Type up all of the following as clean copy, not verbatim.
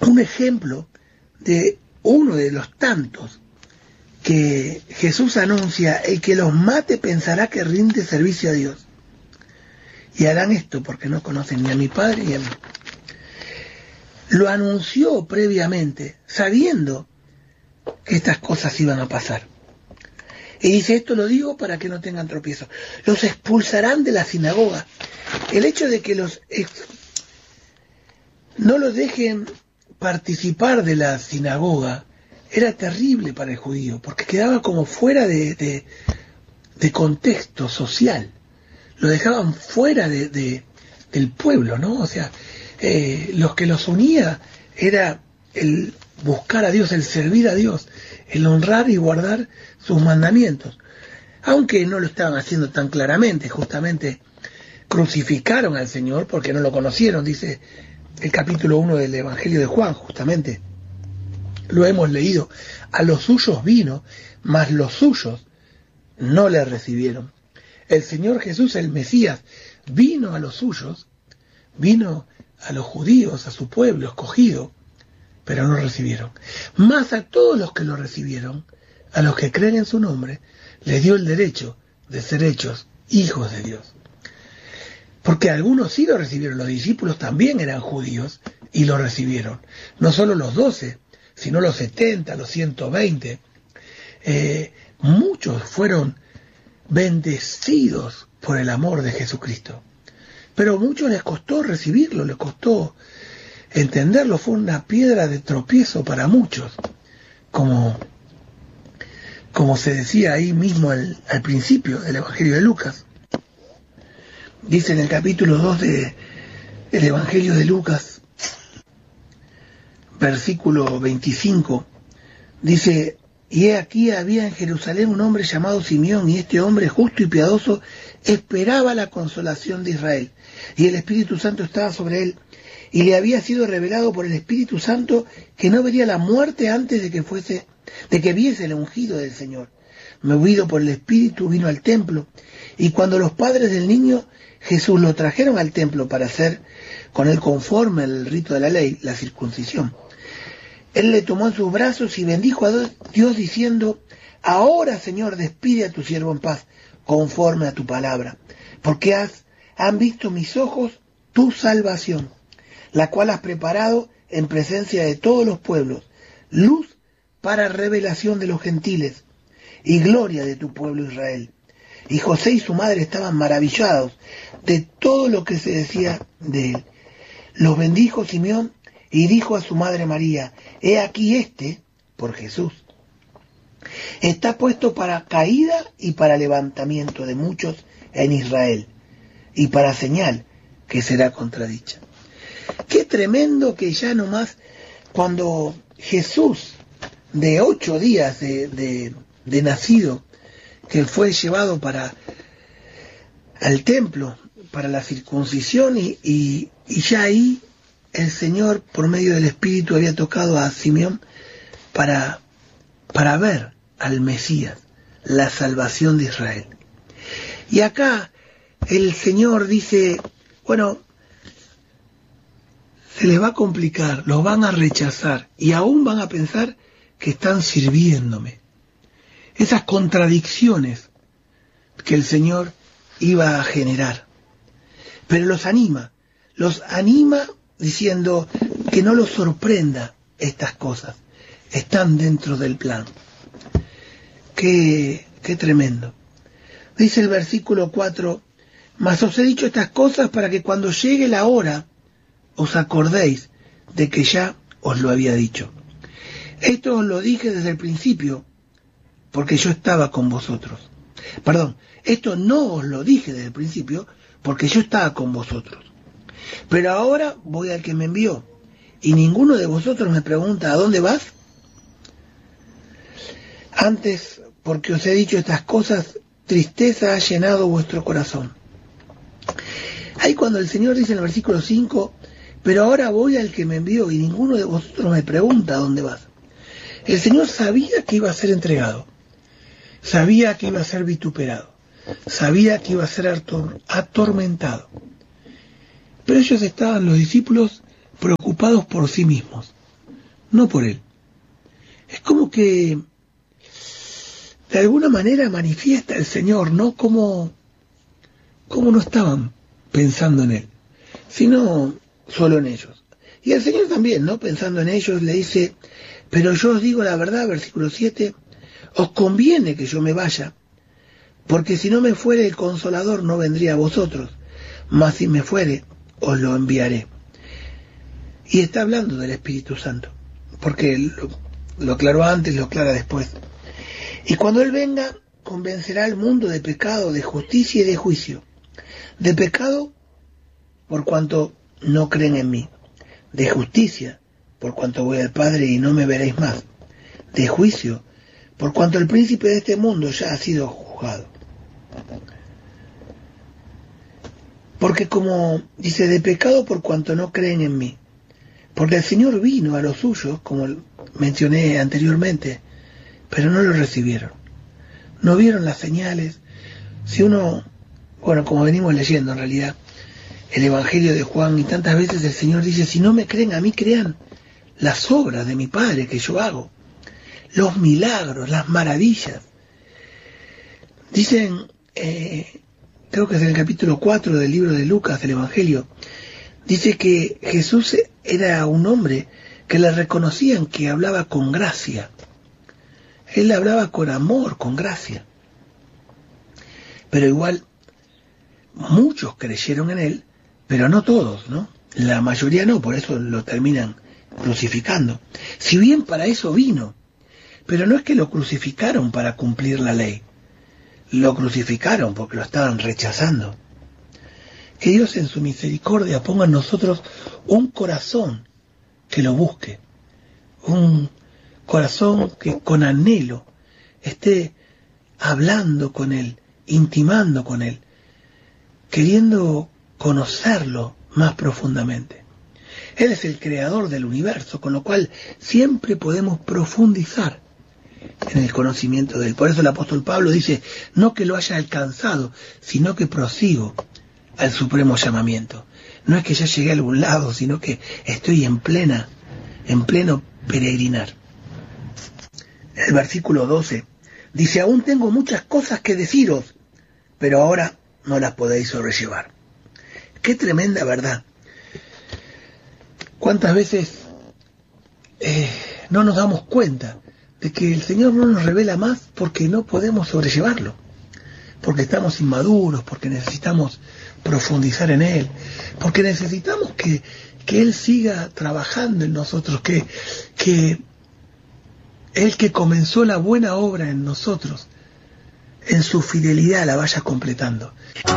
un ejemplo de uno de los tantos que Jesús anuncia: el que los mate pensará que rinde servicio a Dios. Y harán esto porque no conocen ni a mi Padre ni a mí. Lo anunció previamente, sabiendo que estas cosas iban a pasar. Y dice: esto lo digo para que no tengan tropiezo. Los expulsarán de la sinagoga. El hecho de que no los dejen participar de la sinagoga era terrible para el judío, porque quedaba como fuera de contexto social. Lo dejaban fuera del pueblo, ¿no? O sea, los que los unía era el buscar a Dios, el servir a Dios, el honrar y guardar sus mandamientos. Aunque no lo estaban haciendo tan claramente, justamente crucificaron al Señor porque no lo conocieron, dice el capítulo 1 del Evangelio de Juan, justamente. Lo hemos leído: a los suyos vino, mas los suyos no le recibieron. El Señor Jesús, el Mesías, vino a los suyos, vino a los judíos, a su pueblo escogido, pero no recibieron. Mas a todos los que lo recibieron, a los que creen en su nombre, les dio el derecho de ser hechos hijos de Dios. Porque algunos sí lo recibieron, los discípulos también eran judíos y lo recibieron. No solo los 12, sino los 70, los 120. Muchos fueron bendecidos por el amor de Jesucristo. Pero a muchos les costó recibirlo, les costó entenderlo, fue una piedra de tropiezo para muchos. Como se decía ahí mismo al principio del Evangelio de Lucas. Dice en el capítulo 2 del Evangelio de Lucas, versículo 25, dice: y he aquí había en Jerusalén un hombre llamado Simeón, y este hombre justo y piadoso esperaba la consolación de Israel, y el Espíritu Santo estaba sobre él, y le había sido revelado por el Espíritu Santo que no vería la muerte antes de que viese el ungido del Señor. Movido por el Espíritu vino al templo, y cuando los padres del niño Jesús lo trajeron al templo para hacer con él conforme al rito de la ley, la circuncisión, él le tomó en sus brazos y bendijo a Dios diciendo: ahora, Señor, despide a tu siervo en paz, conforme a tu palabra, porque han visto mis ojos tu salvación, la cual has preparado en presencia de todos los pueblos, luz para revelación de los gentiles y gloria de tu pueblo Israel. Y José y su madre estaban maravillados de todo lo que se decía de él. Los bendijo Simeón y dijo a su madre María: he aquí por Jesús, está puesto para caída y para levantamiento de muchos en Israel, y para señal que será contradicha. Qué tremendo que ya nomás cuando Jesús, de 8 días de nacido, que fue llevado al templo para la circuncisión, y ya ahí el Señor, por medio del Espíritu, había tocado a Simeón para ver al Mesías, la salvación de Israel. Y acá el Señor dice: bueno, se les va a complicar, los van a rechazar y aún van a pensar que están sirviéndome. Esas contradicciones que el Señor iba a generar. Pero los anima diciendo que no los sorprenda estas cosas, están dentro del plan. Qué tremendo. Dice el versículo 4: mas os he dicho estas cosas para que cuando llegue la hora os acordéis de que ya os lo había dicho. Esto os lo dije desde el principio, porque yo estaba con vosotros. Perdón, esto no os lo dije desde el principio, porque yo estaba con vosotros. Pero ahora voy al que me envió, y ninguno de vosotros me pregunta: ¿a dónde vas? Antes, porque os he dicho estas cosas, tristeza ha llenado vuestro corazón. Ahí cuando el Señor dice en el versículo 5: pero ahora voy al que me envió, y ninguno de vosotros me pregunta: ¿a dónde vas? El Señor sabía que iba a ser entregado, sabía que iba a ser vituperado, sabía que iba a ser atormentado. Pero ellos estaban, los discípulos, preocupados por sí mismos. no por él. Es como que de alguna manera manifiesta el Señor, no como no estaban pensando en él, sino solo en ellos. Y el Señor también, ¿no? Pensando en ellos, le dice, pero yo os digo la verdad, versículo 7, os conviene que yo me vaya, porque si no me fuere el Consolador no vendría a vosotros, mas si me fuere, os lo enviaré. Y está hablando del Espíritu Santo, porque lo aclaró antes, lo aclara después. Y cuando Él venga, convencerá al mundo de pecado, de justicia y de juicio. De pecado, por cuanto no creen en mí. De justicia, por cuanto voy al Padre y no me veréis más. De juicio, por cuanto el príncipe de este mundo ya ha sido juzgado. Porque como dice, de pecado por cuanto no creen en mí. Porque el Señor vino a los suyos, como mencioné anteriormente, pero no lo recibieron. No vieron las señales. Si uno, bueno, como venimos leyendo en realidad, el Evangelio de Juan, y tantas veces el Señor dice, si no me creen a mí, crean las obras de mi Padre que yo hago, los milagros, las maravillas. Dicen, creo que es en el capítulo 4 del libro de Lucas, del Evangelio, dice que Jesús era un hombre que le reconocían que hablaba con gracia. Él hablaba con amor, con gracia. Pero igual, muchos creyeron en él, pero no todos, ¿no? La mayoría no, por eso lo terminan crucificando. Si bien para eso vino, pero no es que lo crucificaron para cumplir la ley. Lo crucificaron porque lo estaban rechazando. Que Dios en su misericordia ponga en nosotros un corazón que lo busque, un corazón que con anhelo esté hablando con Él, intimando con Él, queriendo conocerlo más profundamente. Él es el creador del universo, con lo cual siempre podemos profundizar en el conocimiento de Él. Por eso el apóstol Pablo dice, no que lo haya alcanzado, sino que prosigo al supremo llamamiento. No es que ya llegué a algún lado, sino que estoy en pleno peregrinar. El versículo 12 dice, aún tengo muchas cosas que deciros, pero ahora no las podéis sobrellevar. Qué tremenda verdad. ¿Cuántas veces no nos damos cuenta de que el Señor no nos revela más porque no podemos sobrellevarlo? Porque estamos inmaduros, porque necesitamos profundizar en Él, porque necesitamos que Él siga trabajando en nosotros, que Él que comenzó la buena obra en nosotros, en su fidelidad la vaya completando.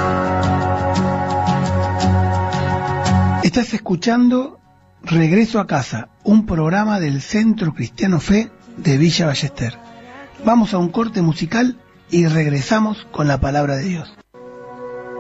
Estás escuchando Regreso a Casa, un programa del Centro Cristiano Fe de Villa Ballester. Vamos a un corte musical y regresamos con la palabra de Dios.